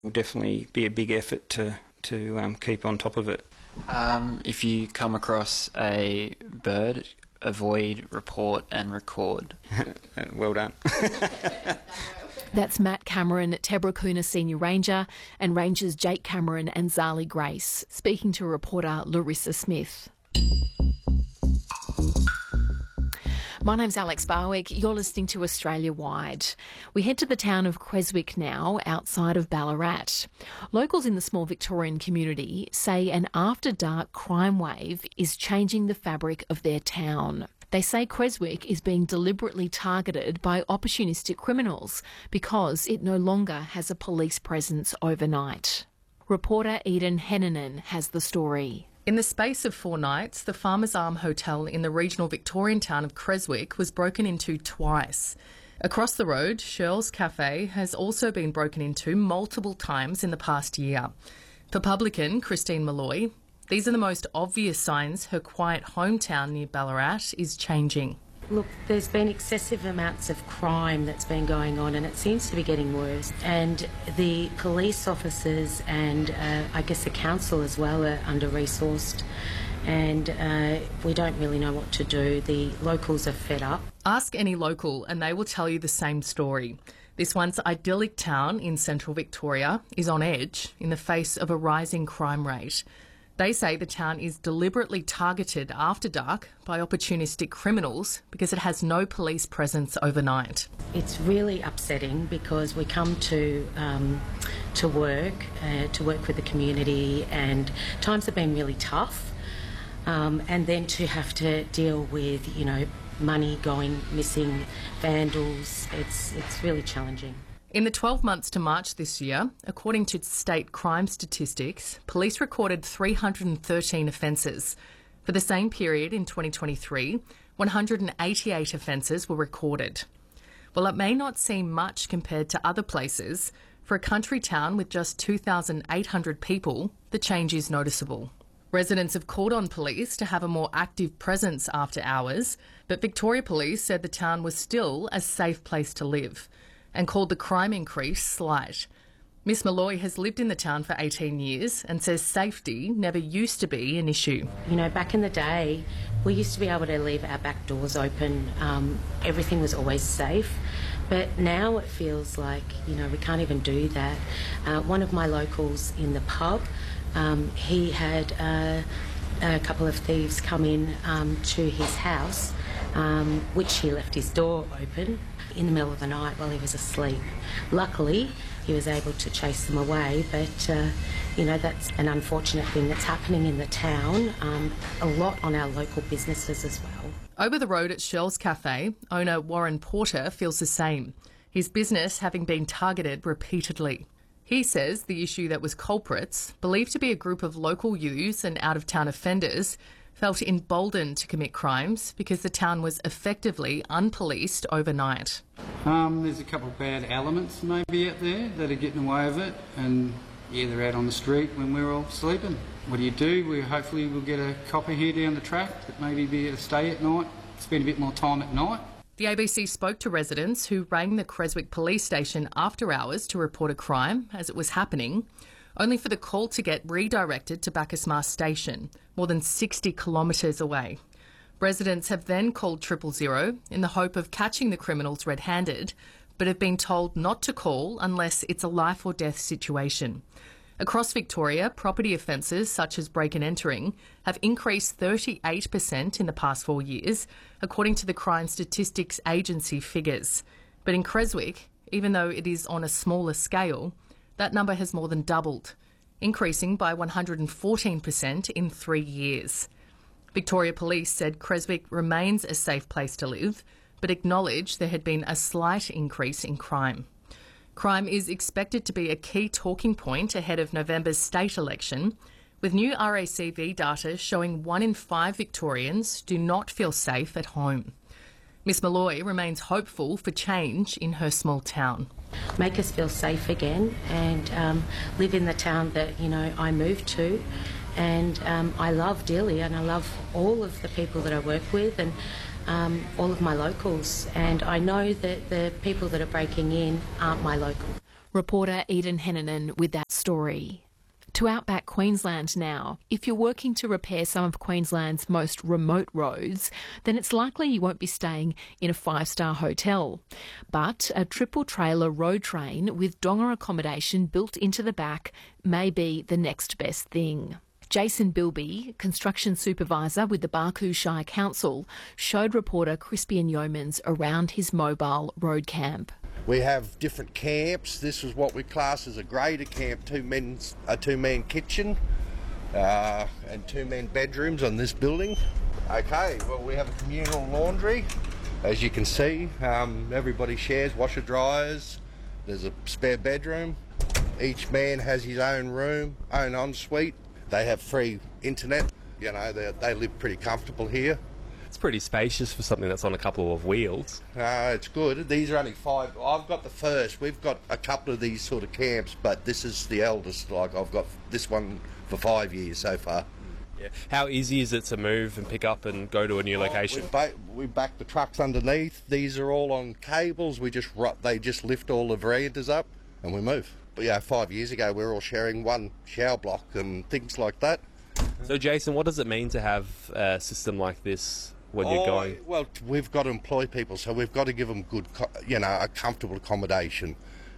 Will definitely be a big effort to keep on top of it. If you come across a bird, avoid, report and record. Well done. That's Matt Cameron, Tebrakuna Senior Ranger, and Rangers Jake Cameron and Zali Grace, speaking to reporter Larissa Smith. My name's Alex Barwick. You're listening to Australia Wide. We head to the town of Creswick now, outside of Ballarat. Locals in the small Victorian community say an after-dark crime wave is changing the fabric of their town. They say Creswick is being deliberately targeted by opportunistic criminals because it no longer has a police presence overnight. Reporter Eden Hennanen has the story. In the space of 4 nights, the Farmers Arm Hotel in the regional Victorian town of Creswick was broken into twice. Across the road, Shirl's Cafe has also been broken into multiple times in the past year. For publican Christine Malloy, these are the most obvious signs her quiet hometown near Ballarat is changing. Look, there's been excessive amounts of crime that's been going on and it seems to be getting worse. And the police officers and I guess the council as well are under-resourced and we don't really know what to do. The locals are fed up. Ask any local and they will tell you the same story. This once idyllic town in central Victoria is on edge in the face of a rising crime rate. They say the town is deliberately targeted after dark by opportunistic criminals because it has no police presence overnight. It's really upsetting because we come to work with the community and times have been really tough and then to have to deal with, money going missing, vandals, it's really challenging. In the 12 months to March this year, according to state crime statistics, police recorded 313 offences. For the same period in 2023, 188 offences were recorded. While it may not seem much compared to other places, for a country town with just 2,800 people, the change is noticeable. Residents have called on police to have a more active presence after hours, but Victoria Police said the town was still a safe place to live and called the crime increase slight. Miss Malloy has lived in the town for 18 years and says safety never used to be an issue. Back in the day, we used to be able to leave our back doors open. Everything was always safe. But now it feels like, we can't even do that. One of my locals in the pub, he had a couple of thieves come in to his house, which he left his door open in the middle of the night while he was asleep. Luckily, he was able to chase them away, but, that's an unfortunate thing that's happening in the town, a lot on our local businesses as well. Over the road at Shirl's Cafe, owner Warren Porter feels the same, his business having been targeted repeatedly. He says the issue that was culprits, believed to be a group of local youths and out-of-town offenders, felt emboldened to commit crimes because the town was effectively unpoliced overnight. There's a couple of bad elements maybe out there that are getting away with it, and they're out on the street when we're all sleeping. What do? We hopefully will get a copper here down the track that maybe be able to stay at night, spend a bit more time at night. The ABC spoke to residents who rang the Creswick Police Station after hours to report a crime as it was happening, only for the call to get redirected to Bacchus Marsh Station, more than 60 kilometres away. Residents have then called 000 in the hope of catching the criminals red-handed, but have been told not to call unless it's a life or death situation. Across Victoria, property offences such as break and entering have increased 38% in the past 4 years, according to the Crime Statistics Agency figures. But in Creswick, even though it is on a smaller scale, that number has more than doubled, increasing by 114% in 3 years. Victoria Police said Creswick remains a safe place to live, but acknowledged there had been a slight increase in crime. Crime is expected to be a key talking point ahead of November's state election, with new RACV data showing 1 in 5 Victorians do not feel safe at home. Miss Malloy remains hopeful for change in her small town. Make us feel safe again and live in the town that, I moved to. And I love dearly, and I love all of the people that I work with and all of my locals. And I know that the people that are breaking in aren't my local. Reporter Eden Hennanen with that story. To outback Queensland now. If you're working to repair some of Queensland's most remote roads, then it's likely you won't be staying in a 5-star hotel. But a triple trailer road train with donga accommodation built into the back may be the next best thing. Jason Bilby, construction supervisor with the Barcoo Shire Council, showed reporter Crispian Yeomans around his mobile road camp. We have different camps. This is what we class as a grader camp, a two-man kitchen and two-man bedrooms on this building. Okay, well, we have a communal laundry. As you can see, everybody shares washer dryers. There's a spare bedroom. Each man has his own room, own ensuite. They have free internet. You know, they live pretty comfortable here. It's pretty spacious for something that's on a couple of wheels. It's good. These are only 5. I've got the first. We've got a couple of these sort of camps, but this is the eldest. Like, I've got this one for 5 years so far. Yeah. How easy is it to move and pick up and go to a new location? We back the trucks underneath. These are all on cables. They just lift all the verandas up and we move. But yeah, 5 years ago we were all sharing one shower block and things like that. So Jason, what does it mean to have a system like this when you're going? Well, we've got to employ people, so we've got to give them good, a comfortable accommodation.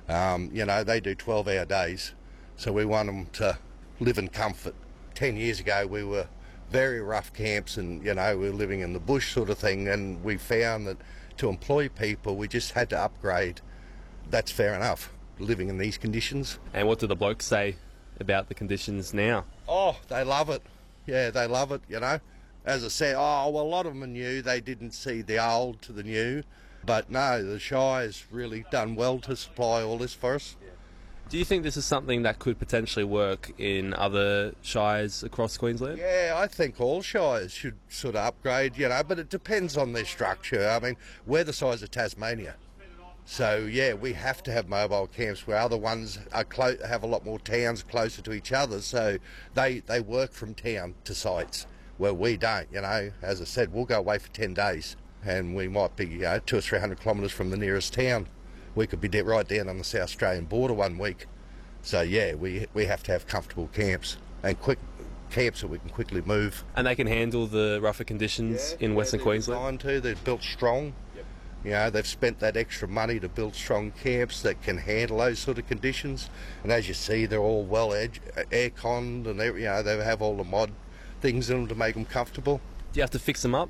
They do 12-hour days, so we want them to live in comfort. 10 years ago, we were very rough camps, and we were living in the bush sort of thing, and we found that to employ people, we just had to upgrade. That's fair enough, living in these conditions. And what do the blokes say about the conditions now? Oh, they love it. Yeah, they love it, As I said, a lot of them are new. They didn't see the old to the new. But no, the Shire's really done well to supply all this for us. Do you think this is something that could potentially work in other shires across Queensland? Yeah, I think all shires should sort of upgrade, but it depends on their structure. I mean, we're the size of Tasmania. So, yeah, we have to have mobile camps where other ones have a lot more towns closer to each other. So they work from town to sites where we don't, As I said, we'll go away for 10 days and we might be 200 or 300 kilometres from the nearest town. We could be right down on the South Australian border one week. So, yeah, we have to have comfortable camps and quick camps so we can quickly move. And they can handle the rougher conditions in Western Queensland? They're built strong. They've spent that extra money to build strong camps that can handle those sort of conditions. And as you see, they're all well air-conned and they have all the mod things in them to make them comfortable. Do you have to fix them up?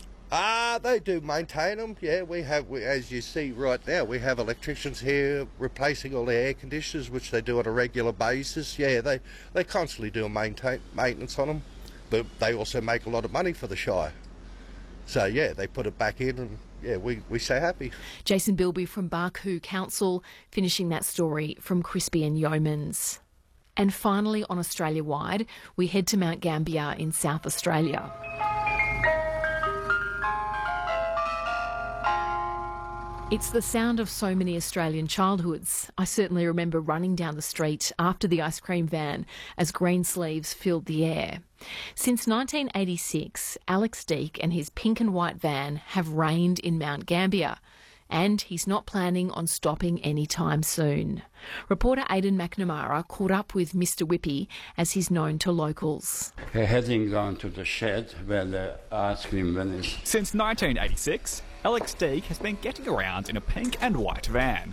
They do maintain them. Yeah, as you see right now, we have electricians here replacing all the air conditioners, which they do on a regular basis. Yeah, they constantly do maintenance on them, but they also make a lot of money for the Shire. So yeah, they put it back in and yeah, we stay happy. Jason Bilby from Barcoo Council, finishing that story from Crispian Yeomans. And finally, on Australia-wide, we head to Mount Gambier in South Australia. It's the sound of so many Australian childhoods. I certainly remember running down the street after the ice cream van as green sleeves filled the air. Since 1986, Alex Deek and his pink and white van have reigned in Mount Gambier, and he's not planning on stopping anytime soon. Reporter Aidan McNamara caught up with Mr Whippy, as he's known to locals. We're heading down to the shed where the ice cream van is. Since 1986, Alex Deek has been getting around in a pink and white van.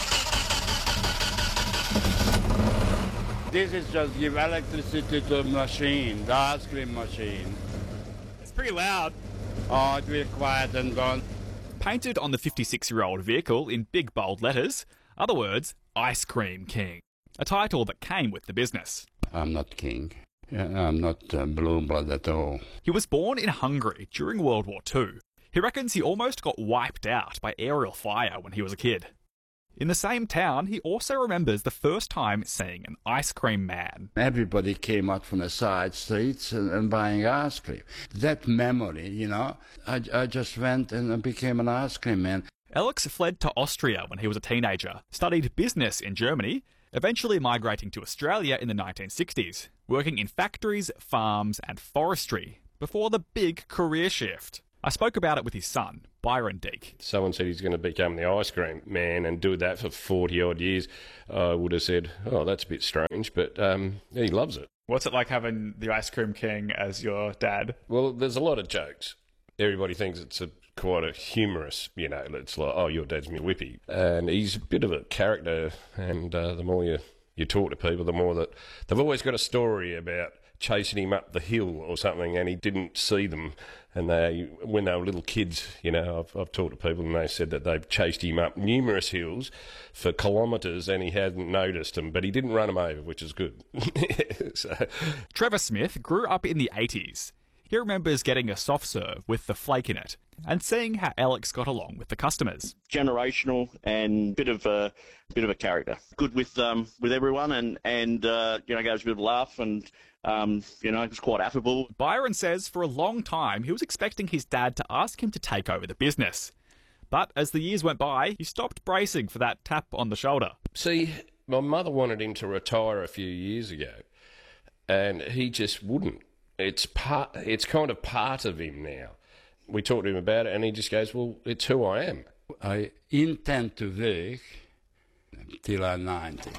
This is just give electricity to the machine, the ice cream machine. It's pretty loud. Oh, it will be quiet and gone. Painted on the 56-year-old vehicle in big bold letters, other words, Ice Cream King, a title that came with the business. I'm not king. I'm not blue blood at all. He was born in Hungary during World War II. He reckons he almost got wiped out by aerial fire when he was a kid. In the same town, he also remembers the first time seeing an ice cream man. Everybody came out from the side streets and buying ice cream. That memory, I just went and became an ice cream man. Alex fled to Austria when he was a teenager, studied business in Germany, eventually migrating to Australia in the 1960s, working in factories, farms and forestry, before the big career shift. I spoke about it with his son, Byron Deek. Someone said he's going to become the ice cream man and do that for 40-odd years. I would have said, oh, that's a bit strange, but he loves it. What's it like having the Ice Cream King as your dad? Well, there's a lot of jokes. Everybody thinks it's quite a humorous, it's like, oh, your dad's me whippy. And he's a bit of a character, and the more you talk to people, the more that they've always got a story about chasing him up the hill or something, and he didn't see them. And when they were little kids, I've talked to people and they said that they've chased him up numerous hills for kilometres and he hadn't noticed them, but he didn't run them over, which is good. So. Trevor Smith grew up in the 80s. He remembers getting a soft serve with the flake in it and seeing how Alex got along with the customers. Generational and bit of a character. Good with everyone and goes a bit of a laugh and it's quite affable. Byron says for a long time he was expecting his dad to ask him to take over the business. But as the years went by, he stopped bracing for that tap on the shoulder. See, my mother wanted him to retire a few years ago, and he just wouldn't. It's kind of part of him now. We talked to him about it, and he just goes, well, it's who I am. I intend to work till I'm 90.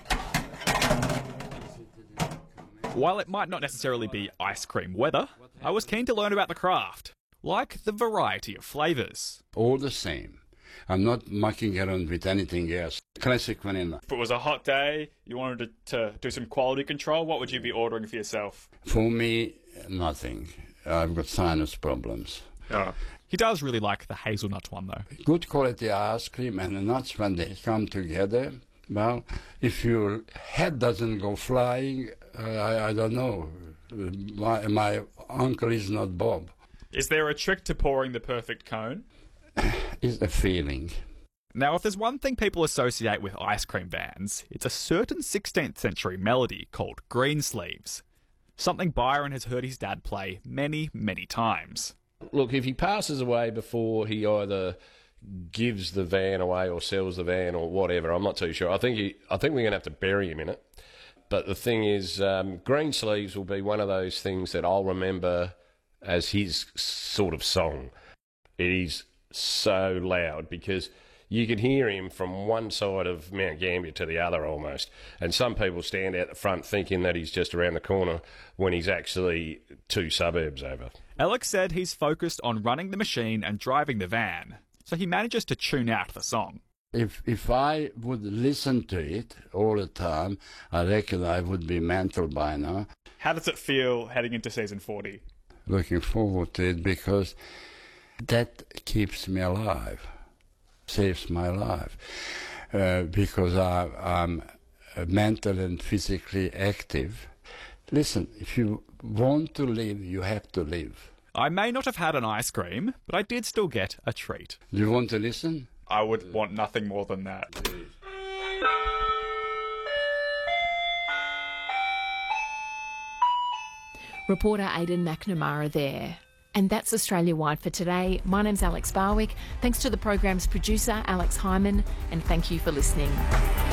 While it might not necessarily be ice cream weather, I was keen to learn about the craft, like the variety of flavours. All the same. I'm not mucking around with anything else. Classic vanilla. If it was a hot day, you wanted to do some quality control, what would you be ordering for yourself? For me, nothing. I've got sinus problems. Oh. He does really like the hazelnut one, though. Good quality ice cream and the nuts, when they come together, well, if your head doesn't go flying, I don't know. My uncle is not Bob. Is there a trick to pouring the perfect cone? It's a feeling. Now, if there's one thing people associate with ice cream vans, it's a certain 16th century melody called Greensleeves. Something Byron has heard his dad play many, many times. Look, if he passes away before he either gives the van away or sells the van or whatever, I'm not too sure. I think we're going to have to bury him in it. But the thing is, Greensleeves will be one of those things that I'll remember as his sort of song. It is so loud because you can hear him from one side of Mount Gambier to the other almost. And some people stand out the front thinking that he's just around the corner when he's actually 2 suburbs over. Alex said he's focused on running the machine and driving the van, so he manages to tune out the song. If I would listen to it all the time, I reckon I would be mental by now. How does it feel heading into season 40? Looking forward to it because that keeps me alive, saves my life, because I'm mentally and physically active. Listen, if you want to live, you have to live. I may not have had an ice cream, but I did still get a treat. Do you want to listen? I would want nothing more than that. Reporter Aidan McNamara there. And that's Australia Wide for today. My name's Alex Barwick. Thanks to the program's producer, Alex Hyman, and thank you for listening.